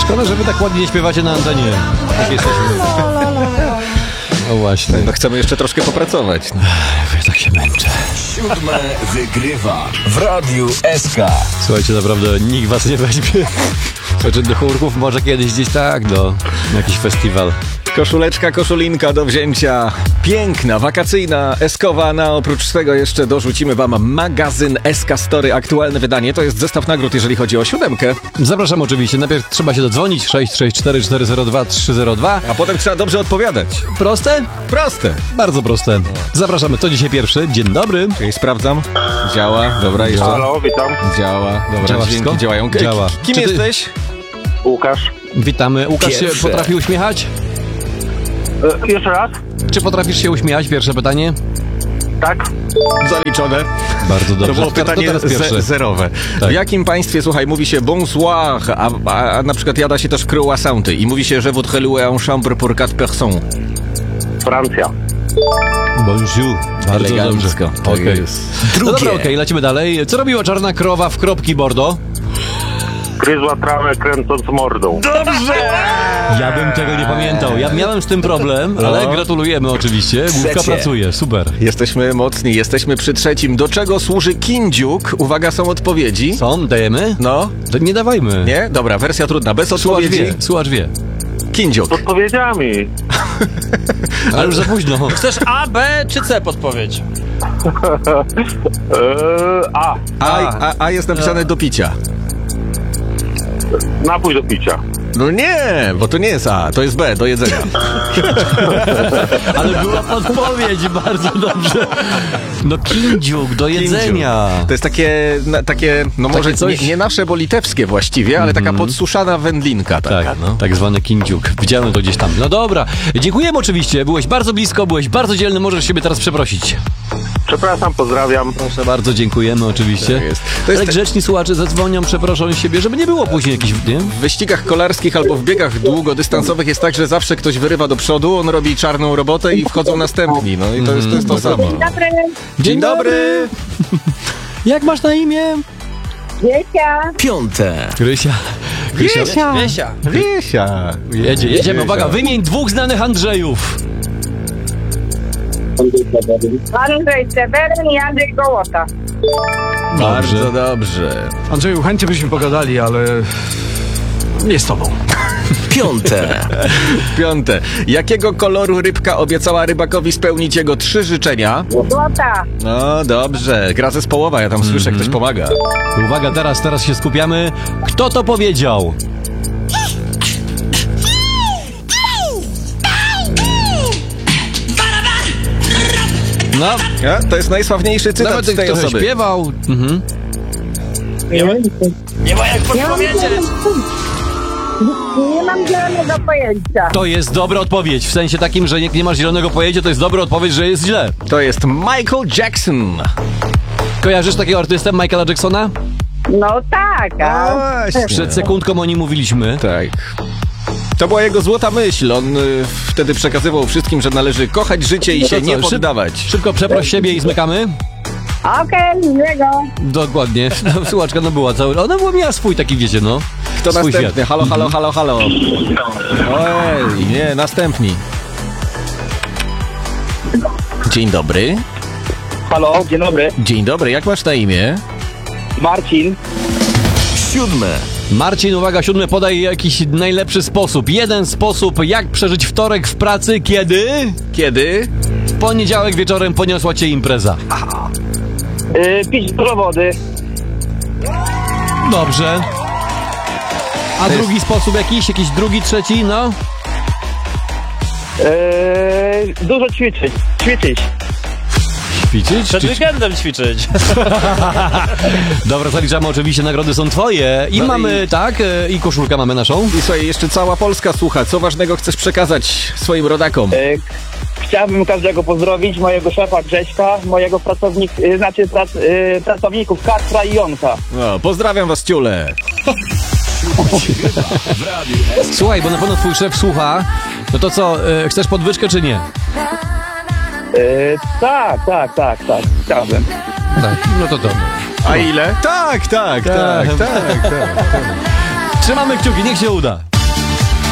Szkoda, że wy tak ładnie nie śpiewacie na antenie. Tak jesteśmy. No właśnie. No chcemy jeszcze troszkę popracować. Ja tak się męczę. 7 wygrywa w Radiu SK. Słuchajcie, naprawdę nikt was nie weźmie. Znaczy do chórków może kiedyś gdzieś tak, do jakiś festiwal. Koszuleczka, koszulinka do wzięcia. Piękna, wakacyjna, eskowana. Oprócz tego jeszcze dorzucimy wam magazyn SK Story. Aktualne wydanie. To jest zestaw nagród, jeżeli chodzi o 7. Zapraszam oczywiście. Najpierw trzeba się dodzwonić. 664 402 302. A potem trzeba dobrze odpowiadać. Proste? Proste. Bardzo proste. Zapraszamy. To dzisiaj pierwszy. Dzień dobry. Czyli sprawdzam. Działa. Dobra, jeszcze. Halo, witam. Działa. Dobra, Działa dźwięki wszystko? działają. Działa. Kim Czy ty- jesteś? Łukasz. Witamy. Łukasz się Pierwsze. potrafi uśmiechać? Jeszcze raz? Czy potrafisz się uśmiechać? Pierwsze pytanie. Tak. Zaliczone. Bardzo dobrze. To było pytanie teraz pierwsze. zerowe. Tak. W jakim państwie, słuchaj, mówi się bonsoir, a na przykład jada się też croissanty i mówi się, że votre loué en chambre pour 4 personnes. Francja. Bonjour. Bardzo Elegancko. dobrze. Tak Okej. jest. No dobra, okej, lecimy dalej. Co robiła czarna krowa w kropki Bordeaux? Gryzła trawę kręcąc mordą. Ja bym tego nie pamiętał. Ja miałem z tym problem, ale gratulujemy oczywiście. Główka Trzecie. pracuje, super. Jesteśmy mocni, jesteśmy przy trzecim. Do czego służy kindziuk? Uwaga, są odpowiedzi. Co? Dajemy? No, To nie dawajmy. nie? Dobra, wersja trudna, bez Słuchacz odpowiedzi. wie, słuchacz wie. Kindziuk. Podpowiedziami. Ale już za późno. Chcesz A, B czy C podpowiedź? A. A jest napisane do picia. Napój do picia. No nie, bo to nie jest A, to jest B, do jedzenia. Ale była podpowiedź, bardzo dobrze. No kindziuk, do jedzenia. To jest takie no Takie może coś- nie nasze, bo litewskie właściwie, ale taka podsuszana wędlinka taka, Tak, no. tak zwany kindziuk. Widziałem to gdzieś tam. No dobra, dziękujemy oczywiście. Byłeś bardzo blisko, byłeś bardzo dzielny. Możesz siebie teraz przeprosić. Przepraszam, pozdrawiam. Proszę bardzo, dziękujemy oczywiście. Tak jest. To jest Ale grzeczni słuchacze zadzwonią, przeproszą siebie, żeby nie było później jakichś, nie? W wyścigach kolarskich albo w biegach długodystansowych jest tak, że zawsze ktoś wyrywa do przodu, on robi czarną robotę i wchodzą następni. No i to jest to samo. Dzień dobry! Jak masz na imię? Wiesia. 5. Krysia. Wiesia. Wiesia! Jedziemy, uwaga, wymień 2 znanych Andrzejów. Andrzej Seweryn i Andrzej Gołota. Bardzo dobrze. Andrzeju, chętnie byśmy pogadali, ale nie z tobą. 5. 5. Jakiego koloru rybka obiecała rybakowi spełnić jego 3 życzenia? Złota. No dobrze, gra zespołowa, ja tam słyszę, ktoś pomaga. Uwaga, teraz się skupiamy. Kto to powiedział? No, To jest najsławniejszy cytat nawet z tej ktoś osoby. śpiewał. Nie ma jak podpowiedzieć. Nie mam zielonego pojęcia. To jest dobra odpowiedź, w sensie takim, że nie masz zielonego pojęcia, to jest dobra odpowiedź, że jest źle. To jest Michael Jackson. Kojarzysz takiego artystę, Michaela Jacksona? No tak, a Właśnie. Przed sekundką o nim mówiliśmy. Tak. To była jego złota myśl. On wtedy przekazywał wszystkim, że należy kochać życie i To się co, nie poddawać. Szybko przeproś siebie i zmykamy. okej, miłego. Dokładnie. No, słuchaczka była cały. Ona miała swój taki, wiecie, no. Kto swój następny? świat. Halo, halo, halo, halo. Oj, nie, następni. Dzień dobry. Halo, dzień dobry. Dzień dobry, jak masz na imię? Marcin. 7. Marcin, uwaga, 7, podaj jakiś najlepszy sposób. Jeden sposób, jak przeżyć wtorek w pracy, kiedy? Kiedy? W poniedziałek wieczorem poniosła cię impreza. Pić dużo wody. Dobrze. A drugi sposób jakiś drugi, trzeci, no? Dużo ćwiczyć. Ćwiczyć? Przed weekendem ćwiczyć. Dobra, zaliczamy oczywiście, nagrody są twoje. I mamy, tak, i koszulkę mamy naszą. I słuchaj, jeszcze cała Polska słucha. Co ważnego chcesz przekazać swoim rodakom? Chciałbym każdego pozdrowić, mojego szefa Grześka, mojego pracowników Kacpra i Jonka. No, pozdrawiam was, ciule. Słuchaj, bo na pewno twój szef słucha. No to co, chcesz podwyżkę czy nie? Tak. Chciałbym. Tak, no to dobrze. A ile? Tak. Trzymamy kciuki, niech się uda.